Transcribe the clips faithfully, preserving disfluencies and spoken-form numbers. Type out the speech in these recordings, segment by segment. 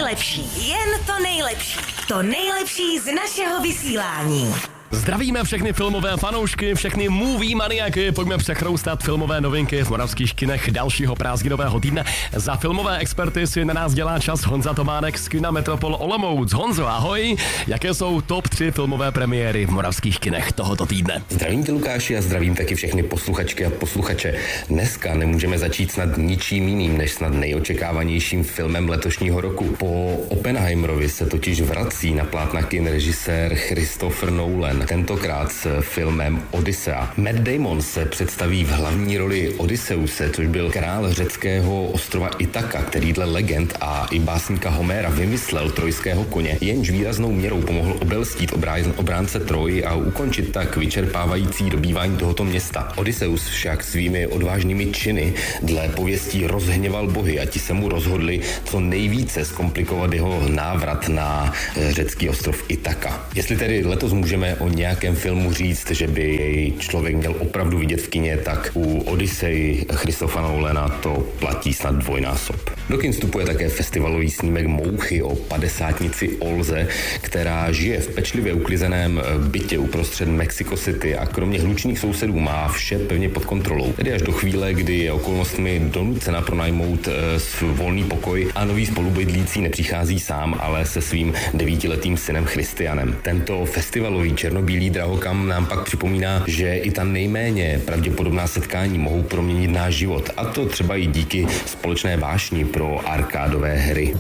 nejlepší, jen to nejlepší. To nejlepší z našeho vysílání. Zdravíme všechny filmové fanoušky, všechny movie maniaky, pojďme přechroustat filmové novinky v moravských kinech dalšího prázdninového týdne. Za filmové experty si na nás dělá čas Honza Tománek z kina Metropol Olomouc. Honzo, ahoj, jaké jsou top tři filmové premiéry v moravských kinech tohoto týdne? Zdravím tě, Lukáši, a zdravím taky všechny posluchačky a posluchače. Dneska nemůžeme začít snad ničím jiným, než snad nejočekávanějším filmem letošního roku. Po Oppenheimerovi se totiž vrací na plátna kin režisér Christopher Nolan. Tentokrát s filmem Odyssea. Matt Damon se představí v hlavní roli Odysseuse, což byl král řeckého ostrova Itaka, který dle legend a i básníka Homéra vymyslel trojského koně, jenž výraznou měrou pomohl obelstít obránce Troji a ukončit tak vyčerpávající dobývání tohoto města. Odysseus však svými odvážnými činy dle pověstí rozhněval bohy a ti se mu rozhodli co nejvíce zkomplikovat jeho návrat na řecký ostrov Itaka. Jestli tedy letos můžeme o nějakém filmu říct, že by jej člověk měl opravdu vidět v kině, tak u Odyssey Christophera Nolana to platí snad dvojnásob. Do kin vstupuje také festivalový snímek Mouchy o padesátnici Olze, která žije v pečlivě uklizeném bytě uprostřed Mexico City a kromě hlučných sousedů má vše pevně pod kontrolou. Tedy až do chvíle, kdy je okolnostmi donucena pronajmout volný pokoj a nový spolubydlící nepřichází sám, ale se svým devítiletým synem Christianem. Tento festivalový černobílý drahokam nám pak připomíná, že i ta nejméně pravděpodobná setkání mohou proměnit náš život, a to třeba i díky společné vášni pro arkádové hry.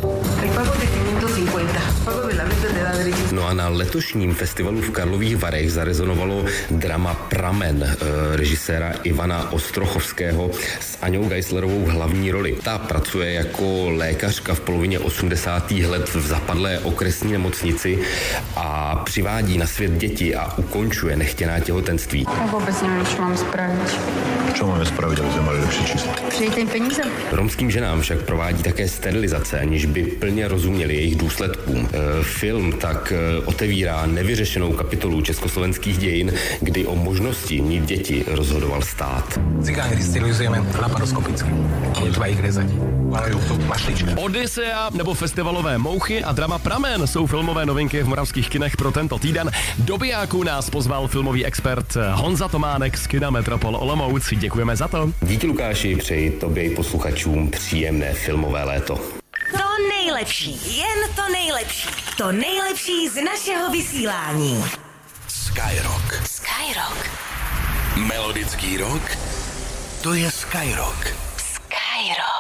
No a na letošním festivalu v Karlových Varech zarezonovalo drama Pramen režiséra Ivana Ostrochovského s Aňou Geislerovou v hlavní roli. Ta pracuje jako lékařka v polovině osmdesátých let v zapadlé okresní nemocnici a přivádí na svět děti a ukončuje nechtěná těhotenství. Já vůbec nevím, co mám spravit. Co máme spravit, aby jsme mali lepší číslo? Přijďte jim peníze. Romským ženám však provádí také sterilizace, aniž by plně rozuměli jejich důsledkům. E, film tak e, otevírá nevyřešenou kapitolu československých dějin, kdy o možnosti mít děti rozhodoval stát. Cigány sterilizujeme laparoskopicky. Netva jich rezať. Majú to mašlička. Odyssea nebo festivalové Mouchy a drama Pramen jsou filmové novinky v moravských kinech pro tento týden. Do bijáku nás pozval filmový expert Honza Tománek z kina Metropol Olomouc. Děkujeme za to. Díky, Lukáši, přeji tobě i posluchačům příjemné filmové léto. To nejlepší, jen to nejlepší. To nejlepší z našeho vysílání. Skyrock. Skyrock. Melodický rock, to je Skyrock. Skyrock.